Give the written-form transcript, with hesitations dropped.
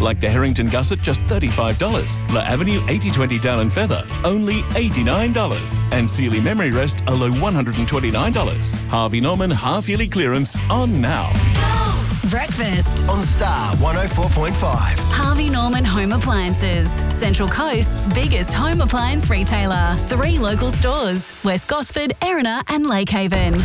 Like the Harrington Gusset, just $35. La Avenue 8020 Down and Feather, only $89. And Sealy Memory Rest, a low $129. Harvey Norman half-yearly clearance on now. Breakfast on Star 104.5. Harvey Norman Home Appliances, Central Coast's biggest home appliance retailer. 3 local stores, West Gosford, Erina and Lakehaven.